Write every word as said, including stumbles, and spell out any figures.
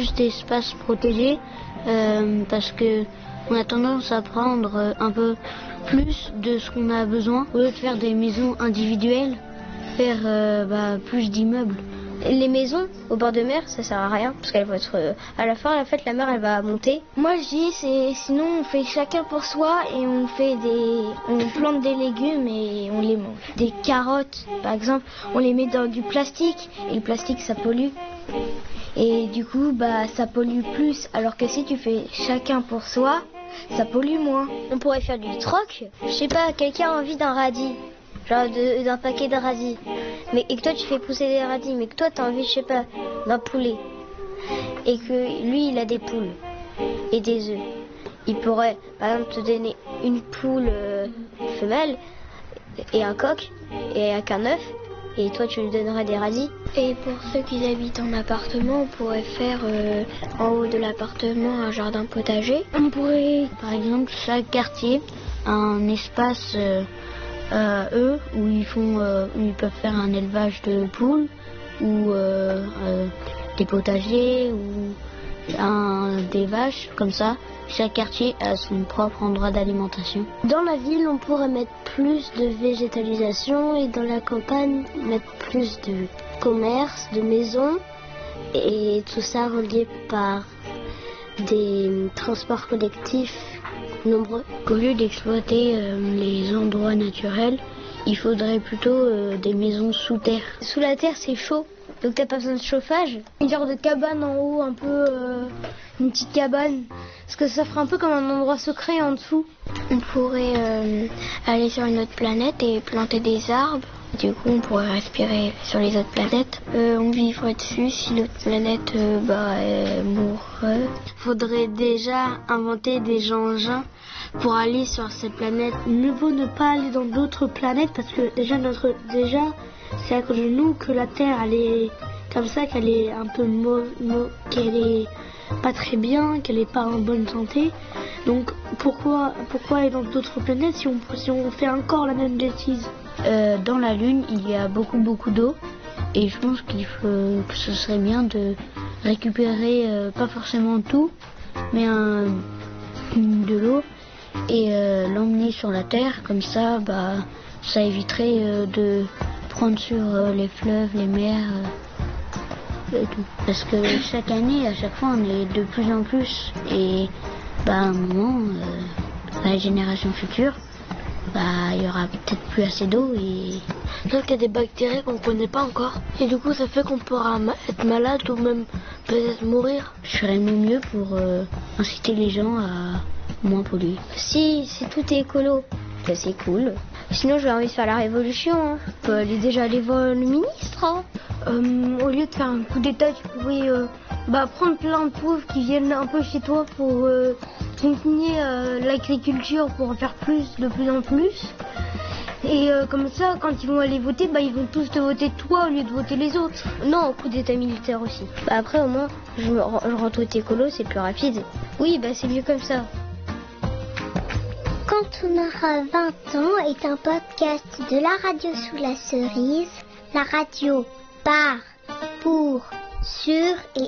plus d'espace protégé euh, parce que on a tendance à prendre un peu plus de ce qu'on a besoin au lieu de faire des maisons individuelles, faire euh, bah, plus d'immeubles. Les maisons au bord de mer, ça sert à rien parce qu'elles vont être euh, à la fin, en fait, la mer elle va monter. Moi je dis c'est sinon on fait chacun pour soi et on fait des on plante des légumes et on les mange. Des carottes par exemple, on les met dans du plastique et le plastique ça pollue. Et du coup bah ça pollue plus alors que si tu fais chacun pour soi, ça pollue moins. On pourrait faire du troc. Je sais pas, quelqu'un a envie d'un radis, genre de, d'un paquet de radis. Mais, et que toi tu fais pousser des radis, mais que toi t'as envie, je sais pas, d'un poulet. Et que lui il a des poules et des œufs. Il pourrait par exemple te donner une poule euh, femelle et un coq et avec un œuf. Et toi tu lui donnerais des radis. Et pour ceux qui habitent en appartement, on pourrait faire euh, en haut de l'appartement un jardin potager. On pourrait par exemple chaque quartier un espace euh, Euh, eux où ils font euh, où ils peuvent faire un élevage de poules ou euh, euh, des potagers ou un, des vaches comme ça. Chaque quartier a son propre endroit d'alimentation. Dans la ville on pourrait mettre plus de végétalisation et dans la campagne mettre plus de commerce, de maisons et tout ça relié par des transports collectifs nombreux. Au lieu d'exploiter euh, les endroits naturels, il faudrait plutôt euh, des maisons sous terre. Sous la terre c'est chaud, donc t'as pas besoin de chauffage. Une genre de cabane en haut, un peu euh, une petite cabane, parce que ça ferait un peu comme un endroit secret en dessous. On pourrait euh, aller sur une autre planète et planter des arbres. Du coup, on pourrait respirer sur les autres planètes. Euh, on vivrait dessus si notre planète euh, bah, euh, mourrait. Faudrait déjà inventer des engins pour aller sur ces planètes. Mieux vaut ne pas aller dans d'autres planètes parce que déjà, notre, déjà c'est à cause de nous que la Terre elle est comme ça, qu'elle est un peu mau, mau, qu'elle est pas très bien, qu'elle est pas en bonne santé. Donc pourquoi, pourquoi aller dans d'autres planètes si on, si on fait encore la même bêtise? Euh, dans la Lune, il y a beaucoup beaucoup d'eau et je pense qu'il faut, que ce serait bien de récupérer euh, pas forcément tout, mais un, de l'eau et euh, l'emmener sur la Terre. Comme ça, bah, ça éviterait euh, de prendre sur euh, les fleuves, les mers euh, et tout. Parce que chaque année, à chaque fois, on est de plus en plus et bah, à un moment, euh, la génération future, bah, il y aura peut-être plus assez d'eau et peut-être qu'il y a des bactéries qu'on ne connaît pas encore. Et du coup, ça fait qu'on pourra être malade ou même peut-être mourir. Je ferais mon mieux pour euh, inciter les gens à moins polluer. Si, si tout est écolo, bah, c'est cool. Sinon, j'ai envie de faire la révolution. Hein. On peut aller déjà aller voir le ministre. Hein. Euh, au lieu de faire un coup d'état, tu pourrais euh, bah, prendre plein de pauvres qui viennent un peu chez toi pour euh, continuer euh, l'agriculture, pour en faire plus, de plus en plus. Et euh, comme ça, quand ils vont aller voter, bah, ils vont tous te voter toi au lieu de voter les autres. Non, coup d'état militaire aussi. Bah, après, au moins, je, me, je rentre au écolo, c'est plus rapide. Oui, bah, c'est mieux comme ça. Quand on aura vingt ans est un podcast de la radio sous la cerise. La radio par, pour, sur et